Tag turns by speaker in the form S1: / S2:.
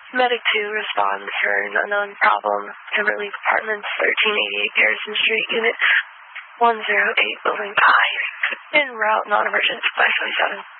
S1: Medic 2 responds for an unknown problem. Kimberly Apartments, 1388 Garrison Street, Unit 108, Building I. En route, non-emergent 527.